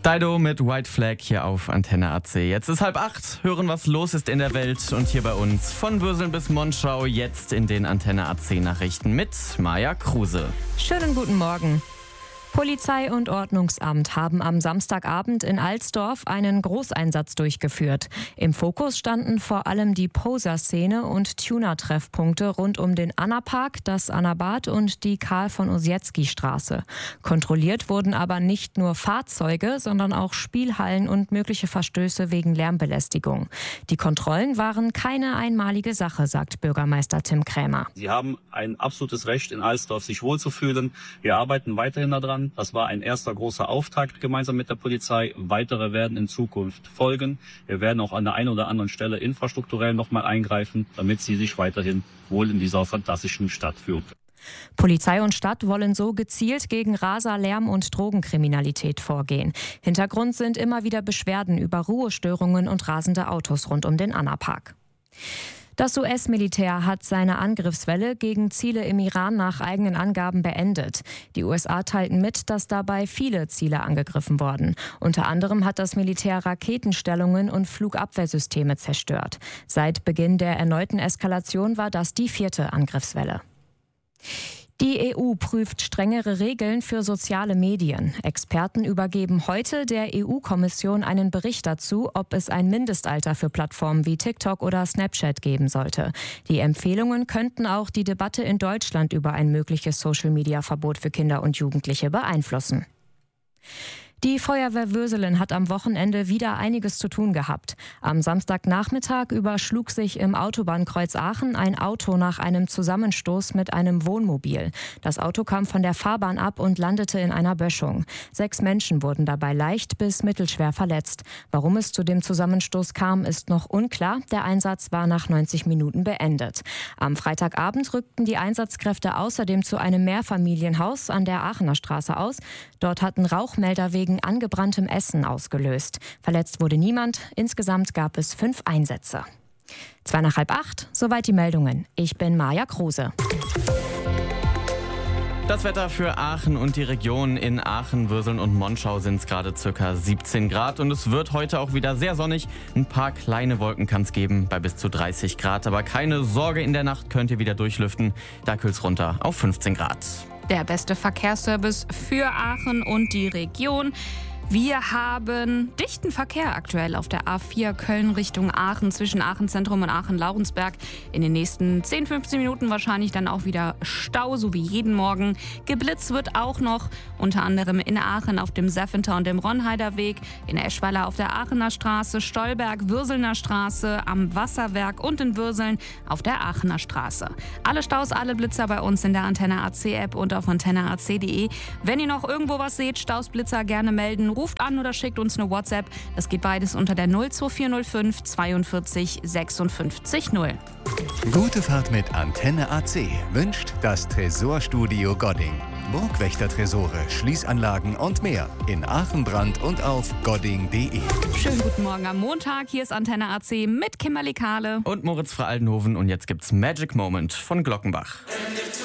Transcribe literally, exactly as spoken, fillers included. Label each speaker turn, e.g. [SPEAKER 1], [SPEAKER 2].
[SPEAKER 1] Dido mit White Flag hier auf Antenne A C. Jetzt ist halb acht, hören, was los ist in der Welt und hier bei uns. Von Würseln bis Monschau, jetzt in den Antenne A C Nachrichten mit Maja Kruse.
[SPEAKER 2] Schönen guten Morgen. Polizei und Ordnungsamt haben am Samstagabend in Alsdorf einen Großeinsatz durchgeführt. Im Fokus standen vor allem die Poser-Szene und Tuner-Treffpunkte rund um den Anna-Park, das Anna-Bad und die Karl-von-Ossietzky-Straße. Kontrolliert wurden aber nicht nur Fahrzeuge, sondern auch Spielhallen und mögliche Verstöße wegen Lärmbelästigung. Die Kontrollen waren keine einmalige Sache, sagt Bürgermeister Tim Krämer.
[SPEAKER 3] Sie haben ein absolutes Recht, in Alsdorf sich wohlzufühlen. Wir arbeiten weiterhin daran. Das war ein erster großer Auftakt gemeinsam mit der Polizei. Weitere werden in Zukunft folgen. Wir werden auch an der einen oder anderen Stelle infrastrukturell nochmal eingreifen, damit sie sich weiterhin wohl in dieser fantastischen Stadt fühlen.
[SPEAKER 2] Polizei und Stadt wollen so gezielt gegen Raser, Lärm und Drogenkriminalität vorgehen. Hintergrund sind immer wieder Beschwerden über Ruhestörungen und rasende Autos rund um den Anna-Park. Das U S-Militär hat seine Angriffswelle gegen Ziele im Iran nach eigenen Angaben beendet. Die U S A teilten mit, dass dabei viele Ziele angegriffen wurden. Unter anderem hat das Militär Raketenstellungen und Flugabwehrsysteme zerstört. Seit Beginn der erneuten Eskalation war das die vierte Angriffswelle. Die E U prüft strengere Regeln für soziale Medien. Experten übergeben heute der E U-Kommission einen Bericht dazu, ob es ein Mindestalter für Plattformen wie TikTok oder Snapchat geben sollte. Die Empfehlungen könnten auch die Debatte in Deutschland über ein mögliches Social-Media-Verbot für Kinder und Jugendliche beeinflussen. Die Feuerwehr Würselen hat am Wochenende wieder einiges zu tun gehabt. Am Samstagnachmittag überschlug sich im Autobahnkreuz Aachen ein Auto nach einem Zusammenstoß mit einem Wohnmobil. Das Auto kam von der Fahrbahn ab und landete in einer Böschung. Sechs Menschen wurden dabei leicht bis mittelschwer verletzt. Warum es zu dem Zusammenstoß kam, ist noch unklar. Der Einsatz war nach neunzig Minuten beendet. Am Freitagabend rückten die Einsatzkräfte außerdem zu einem Mehrfamilienhaus an der Aachener Straße aus. Dort hatten Rauchmelder wegen angebranntem Essen ausgelöst. Verletzt wurde niemand. Insgesamt gab es fünf Einsätze. Zwei nach halb acht, soweit die Meldungen. Ich bin Maja Kruse.
[SPEAKER 1] Das Wetter für Aachen und die Region. In Aachen, Würseln und Monschau sind es gerade ca. siebzehn Grad und es wird heute auch wieder sehr sonnig. Ein paar kleine Wolken kann es geben bei bis zu dreißig Grad, aber keine Sorge, in der Nacht könnt ihr wieder durchlüften. Da kühlt es runter auf fünfzehn Grad.
[SPEAKER 4] Der beste Verkehrsservice für Aachen und die Region. Wir haben dichten Verkehr aktuell auf der A vier Köln Richtung Aachen, zwischen Aachen Zentrum und Aachen Laurensberg. In den nächsten zehn, fünfzehn Minuten wahrscheinlich dann auch wieder Stau, so wie jeden Morgen. Geblitzt wird auch noch, unter anderem in Aachen auf dem Seffenter und dem Ronheider Weg, in Eschweiler auf der Aachener Straße, Stolberg, Würselner Straße, am Wasserwerk und in Würseln auf der Aachener Straße. Alle Staus, alle Blitzer bei uns in der Antenne A C App und auf antenne a c punkt de. Wenn ihr noch irgendwo was seht, Staus, Blitzer, gerne melden. Ruft an oder schickt uns eine WhatsApp. Das geht beides unter der null zwei vier null fünf zweiundvierzig sechsundfünfzig null.
[SPEAKER 5] Gute Fahrt mit Antenne A C wünscht das Tresorstudio Godding. Burgwächter-Tresore, Schließanlagen und mehr in Aachen, Brand und auf godding punkt de.
[SPEAKER 4] Schönen guten Morgen am Montag. Hier ist Antenne A C mit Kimberly Kahle
[SPEAKER 1] Und Moritz Frey Aldenhoven und jetzt gibt's Magic Moment von Glockenbach.